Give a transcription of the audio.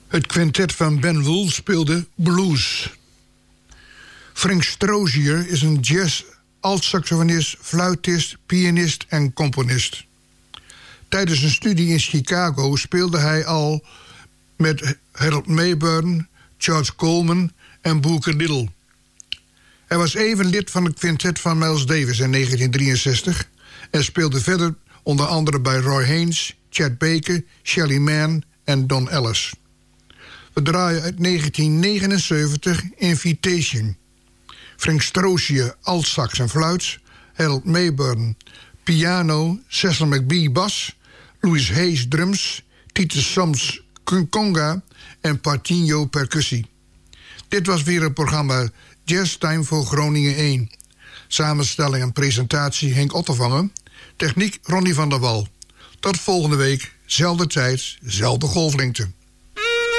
Het quintet van Ben Wool speelde blues. Frank Strozier is een jazz, altsaxofonist, fluitist, pianist en componist. Tijdens een studie in Chicago speelde hij al met Harold Mayburn, George Coleman en Booker Little. Hij was even lid van het quintet van Miles Davis in 1963... en speelde verder onder andere bij Roy Haynes, Chet Baker, Shelly Manne en Don Ellis. We draaien uit 1979 Invitation. Frank Strozier, altsax en fluit, Harold Mayburn, piano, Cecil McBee bas, Louis Hayes drums, Titus Sams conga en Partinho percussie. Dit was weer het programma Jazz Time voor Groningen 1. Samenstelling en presentatie Henk Ottervangen. Techniek Ronnie van der Wal. Tot volgende week, zelfde tijd, zelfde golflengte.